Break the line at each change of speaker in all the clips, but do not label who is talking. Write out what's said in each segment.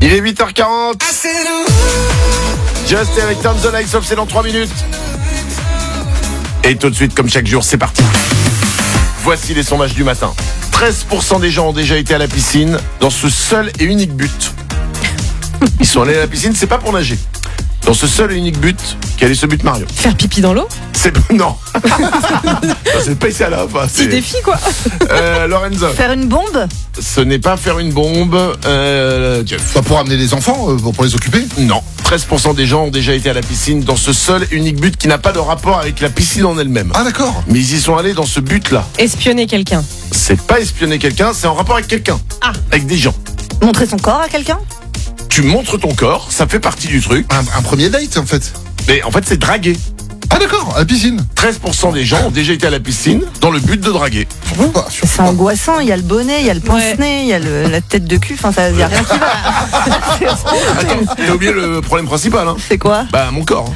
Il est 8h40. Just avec Turn the Lights Off, c'est dans 3 minutes. Et tout de suite, comme chaque jour, c'est parti. Voici les sondages du matin. 13% des gens ont déjà été à la piscine dans ce seul et unique but. Ils sont allés à la piscine, c'est pas pour nager. Dans ce seul et unique but, quel est ce but, Marion?
Faire pipi dans l'eau?
Non. C'est pas ça là. Enfin,
Petit défi quoi.
Lorenzo.
Faire une bombe?
Ce n'est pas faire une bombe. Jeff.
Pas pour amener les enfants, pour les occuper?
Non. 13% des gens ont déjà été à la piscine dans ce seul et unique but qui n'a pas de rapport avec la piscine en elle-même.
Ah d'accord.
Mais ils y sont allés dans ce but-là.
Espionner quelqu'un.
C'est pas espionner quelqu'un, c'est en rapport avec quelqu'un.
Ah.
Avec des gens.
Montrer son corps à quelqu'un?
Tu montres ton corps, ça fait partie du truc.
Un premier date en fait.
Mais en fait, c'est draguer.
Ah d'accord, à la piscine.
13% des gens ont déjà été à la piscine dans le but de draguer.
C'est angoissant, il y a le bonnet, il y a le pince-nez, il y a la tête de cul, enfin il y a rien qui va.
Attends, t'as oublié le problème principal, hein?
C'est quoi?
Bah, mon corps.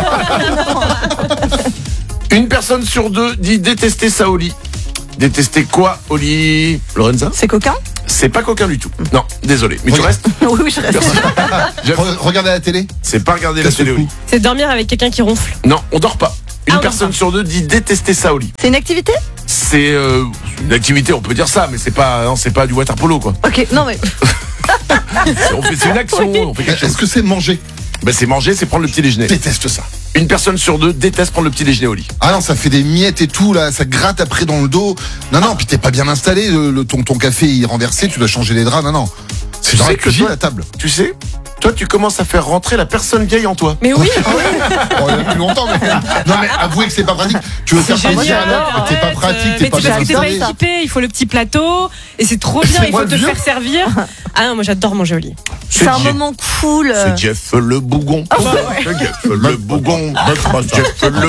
Une personne sur deux dit détester ça au lit. Détester quoi au lit, Lorenza?
C'est coquin?
C'est pas coquin du tout. Non, désolé. Mais tu
Oui.
restes?
Oui, je reste.
Regardez la télé.
C'est pas regarder la télé au lit.
C'est dormir avec quelqu'un qui ronfle.
Non, on dort pas. Une
Ah, on
personne
dort pas.
sur deux dit détester ça au lit.
C'est une activité?
C'est une activité, on peut dire ça, mais c'est pas du water polo quoi.
Ok, non mais.
C'est une action, on fait quelque chose.
Est-ce que c'est manger?
Ben, c'est manger, c'est prendre le petit déjeuner.
Je déteste ça.
Une personne sur deux déteste prendre le petit déjeuner au lit.
Ah non, ça fait des miettes et tout là, ça gratte après dans le dos. Non, puis t'es pas bien installé, ton café il est renversé, tu dois changer les draps, non. C'est dans
sais
la
que
cuisine
toi-
la table.
Tu sais, toi tu commences à faire rentrer la personne vieille en toi.
Mais oui.
Oh, il y a plus longtemps, mais. Non mais avouez que c'est pas pratique. Tu veux faire plaisir à l'autre, mais t'es pas pratique, t'es
Mais
pas
c'est
bien
parce que t'es pas
installé.
équipé, il faut le petit plateau et c'est trop bien,
C'est
il
moi
faut te
le vieux.
faire servir. Ah non, moi j'adore manger au lit.
C'est un
Jeff-
moment cool.
C'est Jeff le bougon. Jeff le bougon. Jeff le